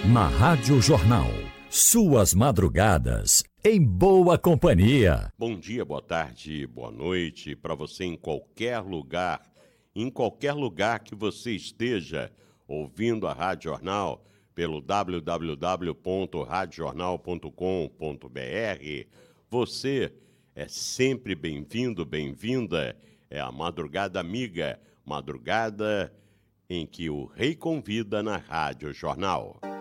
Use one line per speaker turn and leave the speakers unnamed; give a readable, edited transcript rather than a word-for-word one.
Na Rádio Jornal, suas madrugadas em boa companhia.
Bom dia, boa tarde, boa noite para você em qualquer lugar que você esteja ouvindo a Rádio Jornal pelo www.radiojornal.com.br. Você é sempre bem-vindo, bem-vinda. É a Madrugada Amiga, madrugada em que o Rei convida na Rádio Jornal.